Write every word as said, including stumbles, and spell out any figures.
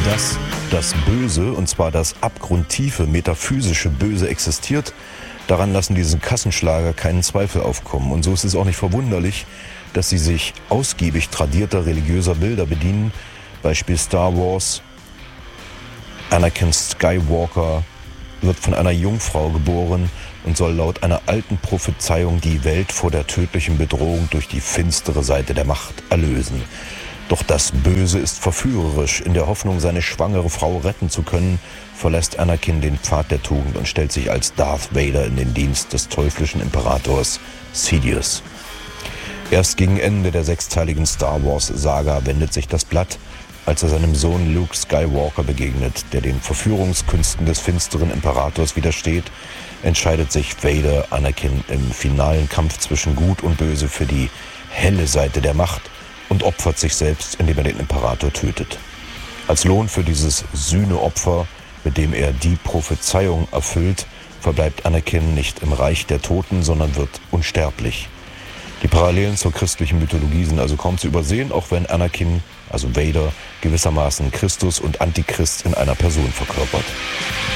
Dass das Böse, und zwar das abgrundtiefe, metaphysische Böse existiert, daran lassen diesen Kassenschlager keinen Zweifel aufkommen. Und so ist es auch nicht verwunderlich, dass sie sich ausgiebig tradierter religiöser Bilder bedienen. Beispiel Star Wars. Anakin Skywalker wird von einer Jungfrau geboren und soll laut einer alten Prophezeiung die Welt vor der tödlichen Bedrohung durch die finstere Seite der Macht erlösen. Doch das Böse ist verführerisch. In der Hoffnung, seine schwangere Frau retten zu können, verlässt Anakin den Pfad der Tugend und stellt sich als Darth Vader in den Dienst des teuflischen Imperators Sidious. Erst gegen Ende der sechsteiligen Star Wars-Saga wendet sich das Blatt, als er seinem Sohn Luke Skywalker begegnet, der den Verführungskünsten des finsteren Imperators widersteht, entscheidet sich Vader Anakin im finalen Kampf zwischen Gut und Böse für die helle Seite der Macht und opfert sich selbst, indem er den Imperator tötet. Als Lohn für dieses Sühneopfer, mit dem er die Prophezeiung erfüllt, verbleibt Anakin nicht im Reich der Toten, sondern wird unsterblich. Die Parallelen zur christlichen Mythologie sind also kaum zu übersehen, auch wenn Anakin, also Vader, gewissermaßen Christus und Antichrist in einer Person verkörpert.